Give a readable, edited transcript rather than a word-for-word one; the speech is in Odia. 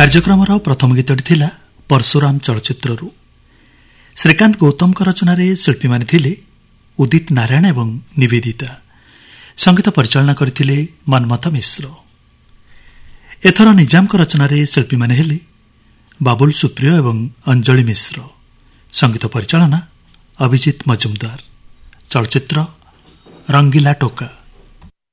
କାର୍ଯ୍ୟକ୍ରମର ପ୍ରଥମ ଗୀତଟି ଥିଲା ପରଶୁରାମ ଚଳଚ୍ଚିତ୍ରରୁ। ଶ୍ରୀକାନ୍ତ ଗୌତମଙ୍କ ରଚନାରେ ଶିଳ୍ପୀମାନେ ଥିଲେ ଉଦିତ ନାରାୟଣ ଏବଂ ନିବେଦିତା। ସଙ୍ଗୀତ ପରିଚାଳନା କରିଥିଲେ ମନ୍ମଥ ମିଶ୍ର। ଏଥର ନିଜାମଙ୍କ ରଚନାରେ ଶିଳ୍ପୀମାନେ ହେଲେ ବାବୁଲ ସୁପ୍ରିୟ ଏବଂ ଅଞ୍ଜଳି ମିଶ୍ର। ସଙ୍ଗୀତ ପରିଚାଳନା ଅଭିଜିତ ମଜୁମଦାର। ଚଳଚ୍ଚିତ୍ର ରଙ୍ଗିଲା ଟୋକା।